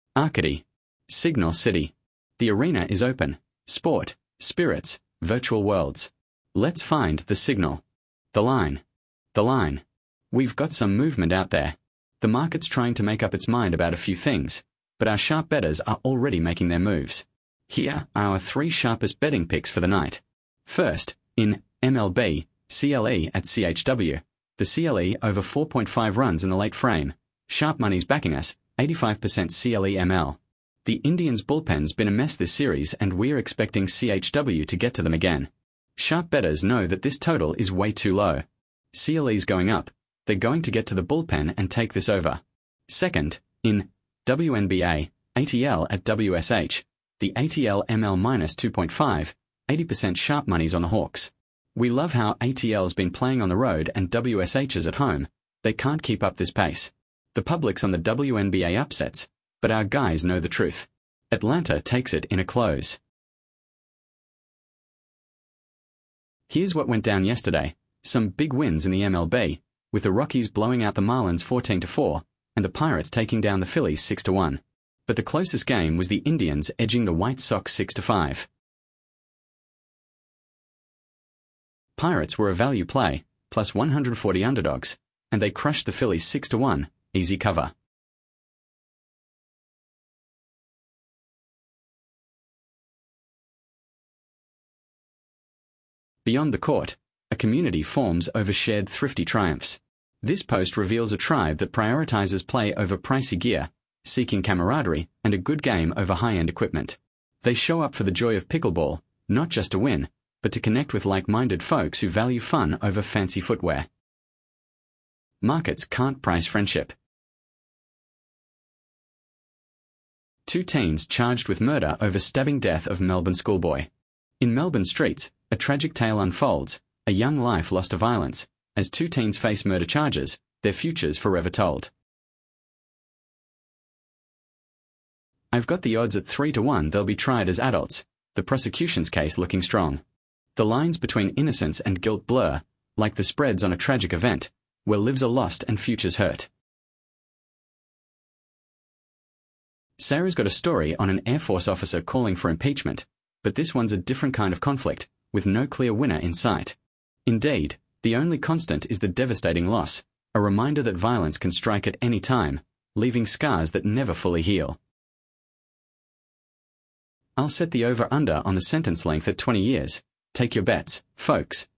Arcady. Signal City. The arena is open. Sport, spirits, virtual worlds. Let's find the signal. The line. The line. We've got some movement out there. The market's trying to make up its mind about a few things, but our sharp bettors are already making their moves. Here are our 3 sharpest betting picks for the night. First, in MLB, CLE at CHW. The CLE over 4.5 runs in the late frame. Sharp money's backing us, 85% CLE ML. The Indians' bullpen's been a mess this series and we're expecting CHW to get to them again. Sharp bettors know that this total is way too low. CLE's going up. They're going to get to the bullpen and take this over. Second, in WNBA, ATL at WSH. The ATL ML minus 2.5, 80% sharp money's on the Hawks. We love how ATL's been playing on the road and WSH is at home. They can't keep up this pace. The public's on the WNBA upsets, but our guys know the truth. Atlanta takes it in a close. Here's what went down yesterday. Some big wins in the MLB, with the Rockies blowing out the Marlins 14-4, and the Pirates taking down the Phillies 6-1. But the closest game was the Indians edging the White Sox 6-5. Pirates were a value play, plus 140 underdogs, and they crushed the Phillies 6-1, easy cover. Beyond the court, a community forms over shared thrifty triumphs. This post reveals a tribe that prioritizes play over pricey gear, seeking camaraderie and a good game over high-end equipment. They show up for the joy of pickleball, not just to win, but to connect with like-minded folks who value fun over fancy footwear. Markets can't price friendship. 2 teens charged with murder over stabbing death of Melbourne schoolboy. In Melbourne streets, a tragic tale unfolds, a young life lost to violence. As 2 teens face murder charges, their futures forever told. I've got the odds at 3-1 they'll be tried as adults, the prosecution's case looking strong. The lines between innocence and guilt blur, like the spreads on a tragic event, where lives are lost and futures hurt. Sarah's got a story on an Air Force officer calling for impeachment, but this one's a different kind of conflict, with no clear winner in sight. Indeed, the only constant is the devastating loss, a reminder that violence can strike at any time, leaving scars that never fully heal. I'll set the over-under on the sentence length at 20 years. Take your bets, folks.